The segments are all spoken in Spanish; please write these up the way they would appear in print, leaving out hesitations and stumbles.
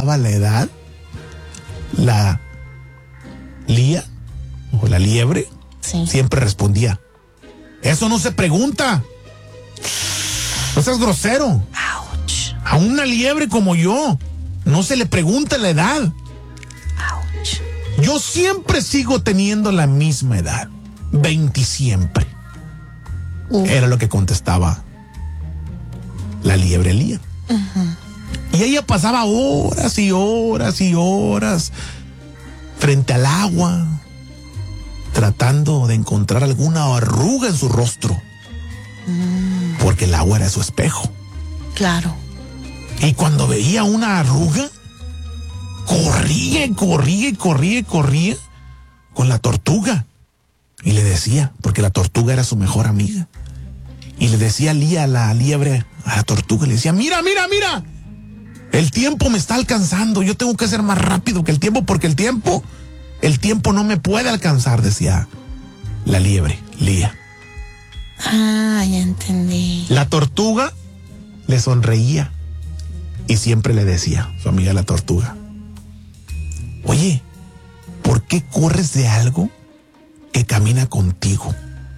preguntaba la edad, la Lía o la liebre siempre respondía: eso no se pregunta. No seas grosero. Ouch. A una liebre como yo no se le pregunta la edad. Ouch. Yo siempre sigo teniendo la misma edad. 20 siempre. Era lo que contestaba la liebre Lía. Y ella pasaba horas y horas y horas frente al agua, tratando de encontrar alguna arruga en su rostro, porque el agua era su espejo. Claro. Y cuando veía una arruga, corría y corría y corría y corría con la tortuga. Y le decía, porque la tortuga era su mejor amiga, y le decía Lía, la liebre, a la tortuga, le decía: mira, mira, mira, el tiempo me está alcanzando, yo tengo que ser más rápido que el tiempo, porque el tiempo no me puede alcanzar, decía la liebre, Lía. Ah, ya entendí. La tortuga le sonreía y siempre le decía, su amiga la tortuga: oye, ¿por qué corres de algo que camina contigo?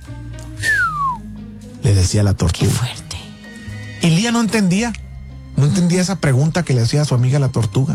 Le decía la tortuga. Qué fuerte. Y Lía no entendía esa pregunta que le hacía a su amiga la tortuga.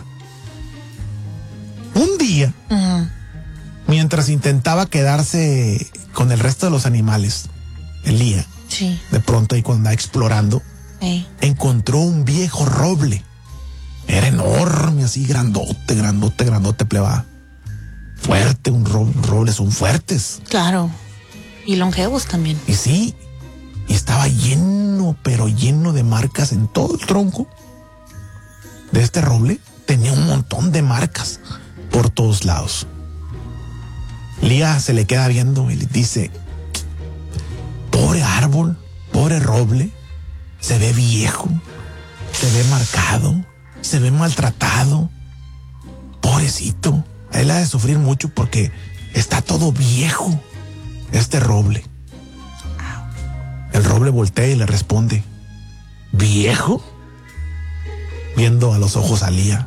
Un día, mientras intentaba quedarse con el resto de los animales, Lía, de pronto ahí cuando andaba explorando, encontró un viejo roble. Era enorme, así grandote, grandote, grandote, plebada. Fuerte, robles son fuertes. Claro. Y longevos también. Y sí, y estaba lleno, pero lleno de marcas en todo el tronco de este roble. Tenía un montón de marcas por todos lados. Lía se le queda viendo y le dice: pobre árbol, pobre roble, se ve viejo, se ve marcado, se ve maltratado. Pobrecito, él ha de sufrir mucho porque está todo viejo, este roble. El roble voltea y le responde: ¿viejo? Viendo a los ojos a Lía.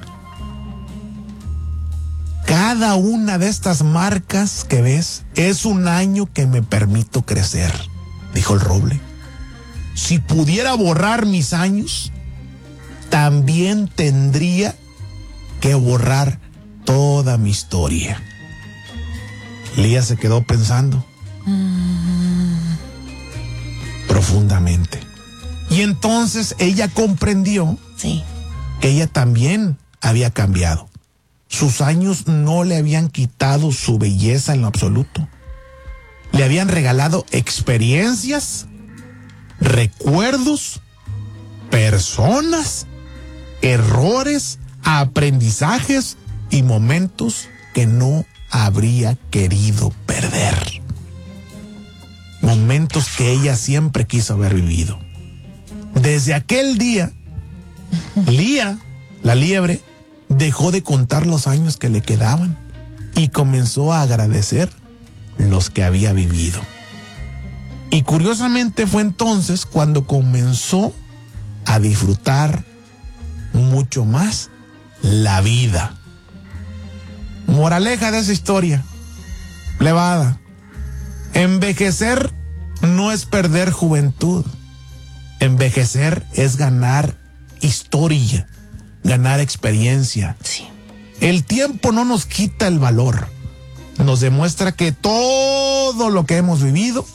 Cada una de estas marcas que ves es un año que me permito crecer, dijo el roble. Si pudiera borrar mis años, también tendría que borrar toda mi historia. Lía se quedó pensando profundamente. Y entonces ella comprendió que ella también había cambiado. Sus años no le habían quitado su belleza en lo absoluto. Le habían regalado experiencias, recuerdos, personas, errores, aprendizajes y momentos que no habría querido perder. Momentos que ella siempre quiso haber vivido. Desde aquel día, Lía, la liebre, dejó de contar los años que le quedaban y comenzó a agradecer los que había vivido. Y curiosamente fue entonces cuando comenzó a disfrutar mucho más la vida. Moraleja de esa historia, plebada: envejecer no es perder juventud. Envejecer es ganar historia, ganar experiencia. El tiempo no nos quita el valor. Nos demuestra que todo lo que hemos vivido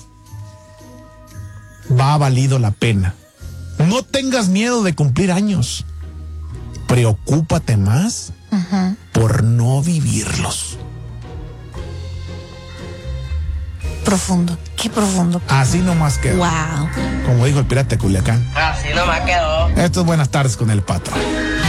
ha valido la pena. No tengas miedo de cumplir años. Preocúpate más por no vivirlos. Profundo, qué profundo. Así nomás quedó. Wow. Como dijo el pirata de Culiacán. Así nomás quedó. Esto es Buenas Tardes con el Patrón.